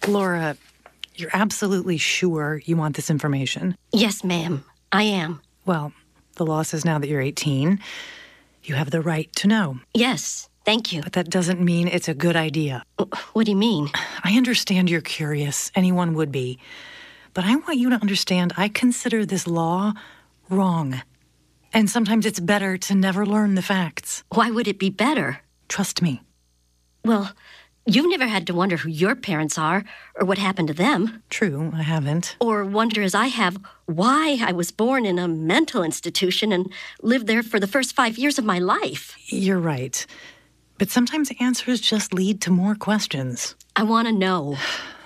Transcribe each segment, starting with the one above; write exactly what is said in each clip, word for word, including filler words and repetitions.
Laura, you're absolutely sure you want this information? Yes, ma'am, I am. Well, the law says now that you're eighteen, you have the right to know. Yes, thank you. But that doesn't mean it's a good idea. What do you mean? I understand you're curious. Anyone would be. But I want you to understand I consider this law wrong. And sometimes it's better to never learn the facts. Why would it be better? Trust me. Well, you've never had to wonder who your parents are or what happened to them. True, I haven't. Or wonder, as I have, why I was born in a mental institution and lived there for the first five years of my life. You're right. But sometimes answers just lead to more questions. I want to know.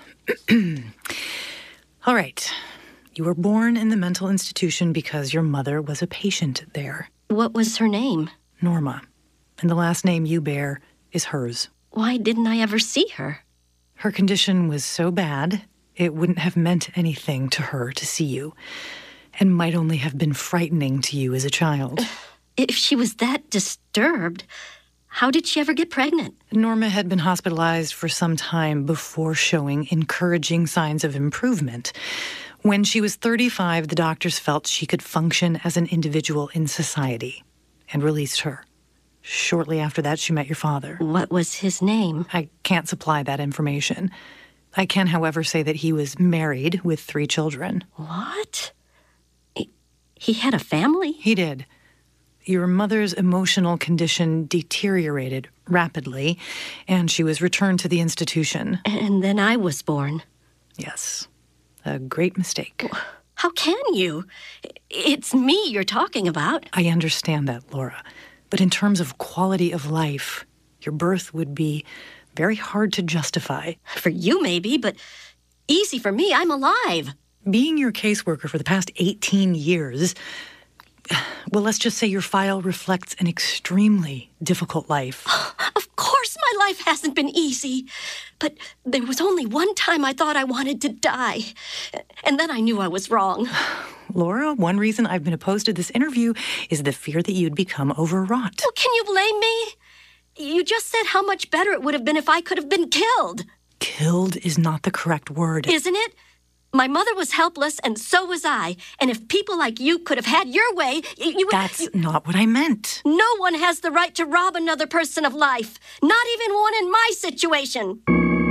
All right. You were born in the mental institution because your mother was a patient there. What was her name? Norma. And the last name you bear is hers. Why didn't I ever see her? Her condition was so bad, it wouldn't have meant anything to her to see you, and might only have been frightening to you as a child. If she was that disturbed, how did she ever get pregnant? Norma had been hospitalized for some time before showing encouraging signs of improvement. When she was thirty-five, the doctors felt she could function as an individual in society and released her. Shortly after that, she met your father. What was his name? I can't supply that information. I can, however, say that he was married with three children. What? He, he had a family? He did. Your mother's emotional condition deteriorated rapidly, and she was returned to the institution. And then I was born. Yes. A great mistake. How can you? It's me you're talking about. I understand that, Laura. But in terms of quality of life, your birth would be very hard to justify. For you, maybe, but easy for me. I'm alive. Being your caseworker for the past eighteen years, well, let's just say your file reflects an extremely difficult life. Of course my life hasn't been easy. But there was only one time I thought I wanted to die. And then I knew I was wrong. Laura, one reason I've been opposed to this interview is the fear that you'd become overwrought. Well, can you blame me? You just said how much better it would have been if I could have been killed. Killed is not the correct word. Isn't it? My mother was helpless, and so was I. And if people like you could have had your way, you would... That's you, not what I meant. No one has the right to rob another person of life. Not even one in my situation.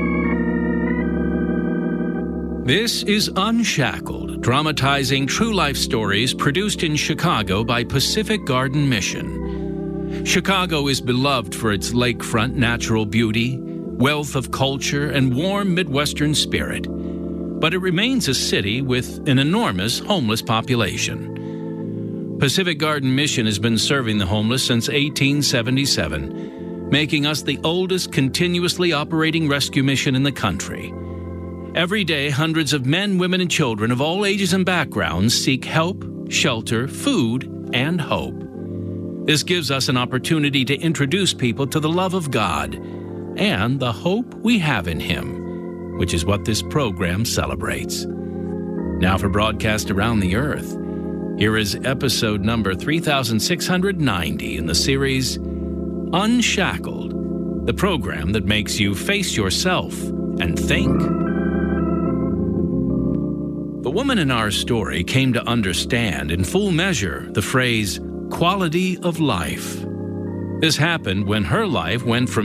This is Unshackled, dramatizing true life stories produced in Chicago by Pacific Garden Mission. Chicago is beloved for its lakefront natural beauty, wealth of culture, and warm Midwestern spirit. But it remains a city with an enormous homeless population. Pacific Garden Mission has been serving the homeless since eighteen seventy-seven, making us the oldest continuously operating rescue mission in the country. Every day, hundreds of men, women, and children of all ages and backgrounds seek help, shelter, food, and hope. This gives us an opportunity to introduce people to the love of God and the hope we have in Him, which is what this program celebrates. Now for broadcast around the earth, here is episode number three thousand six hundred ninety in the series Unshackled, the program that makes you face yourself and think. The woman in our story came to understand in full measure the phrase quality of life. This happened when her life went from